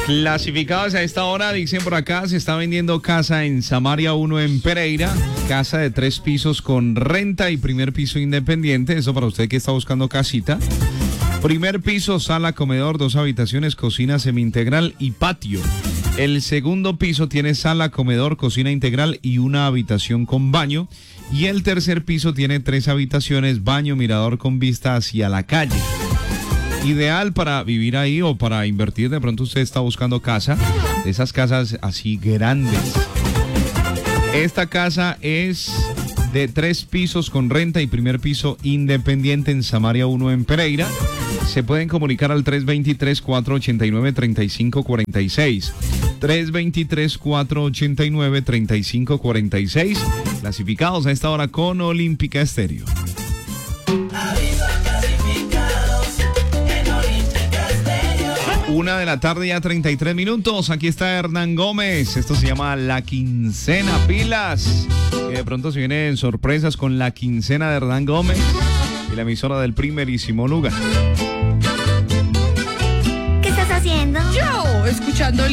Clasificados a esta hora, dicen por acá, se está vendiendo casa en Samaria 1 en Pereira, casa de 3 pisos con renta y primer piso independiente, eso para usted que está buscando casita. Primer piso, sala, comedor, 2 habitaciones, cocina semi-integral y patio. El segundo piso tiene sala, comedor, cocina integral y 1 habitación con baño. Y el tercer piso tiene 3 habitaciones, baño, mirador con vista hacia la calle. Ideal para vivir ahí o para invertir. De pronto usted está buscando casa, de esas casas así grandes. Esta casa es de 3 pisos con renta y primer piso independiente en Samaria 1 en Pereira. Se pueden comunicar al 323-489-3546. 323-489-3546. Clasificados a esta hora con Olímpica Estéreo. 1 de la tarde, ya 33 minutos. Aquí está Hernán Gómez. Esto se llama La Quincena. Pilas. Que de pronto se vienen sorpresas con La Quincena de Hernán Gómez y la emisora del primerísimo lugar. ¿Qué estás haciendo? Yo, escuchando